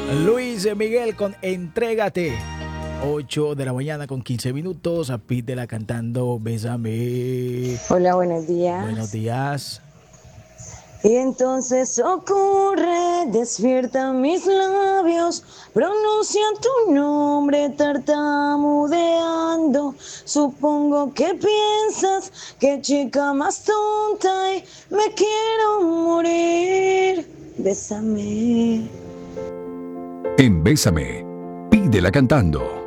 Luis Miguel con Entrégate. 8 de la mañana con 15 minutos. Pídela cantando Bésame. Hola, buenos Buenos días. días. Y entonces ocurre, despierta mis labios, pronuncia tu nombre tartamudeando. Supongo que piensas que chica más tonta y me quiero morir. Bésame. En Bésame, pídela cantando.